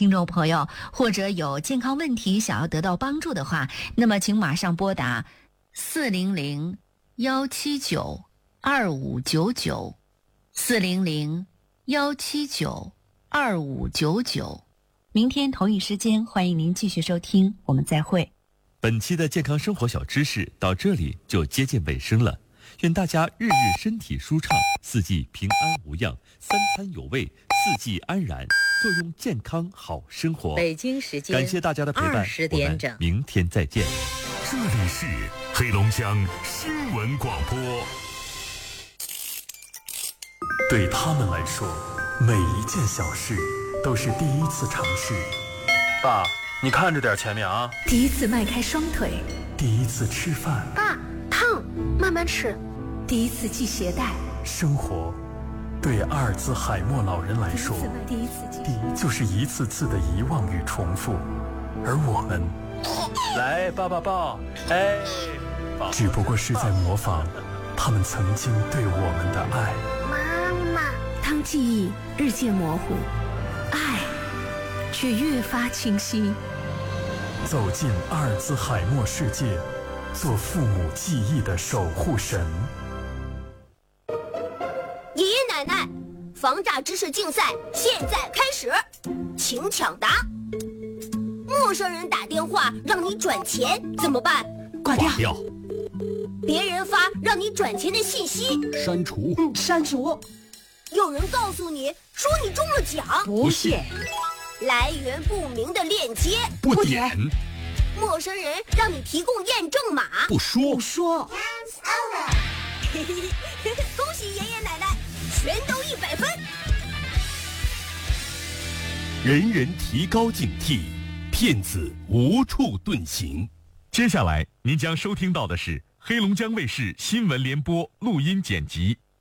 听众朋友，或者有健康问题想要得到帮助的话，那么请马上拨打400-179-2599，400-179-2599。明天同一时间，欢迎您继续收听，我们再会。 本期的健康生活小知识到这里就接近尾声了，愿大家日日身体舒畅，四季平安无恙，三餐有味，四季安然，坐拥健康好生活。 北京时间感谢大家的陪伴 20点整， 我们明天再见。 这里是黑龙江新闻广播。对他们来说，每一件小事都是第一次尝试。 爸，你看着点前面啊！ 第一次迈开双腿， 第一次吃饭。 爸，烫，慢慢吃。第一次系鞋带。 生活，对阿尔兹海默老人来说，就是一次次的遗忘与重复，而我们， 来抱抱抱，哎， 只不过是在模仿他们曾经对我们的爱。 妈妈，当记忆日渐模糊，爱却越发清晰。 走进阿尔兹海默世界，做父母记忆的守护神。 爷爷奶奶，防诈知识竞赛现在开始，请抢答。陌生人打电话让你转钱怎么办？ 挂掉。 别人发让你转钱的信息， 删除。 有人告诉你说你中了奖， 不信。 来源不明的链接， 不点。 陌生人让你提供验证码， 不说。 恭喜爷爷奶奶，全都100分。 人人提高警惕，骗子无处遁形。 接下来您将收听到的是黑龙江卫视新闻联播录音剪辑。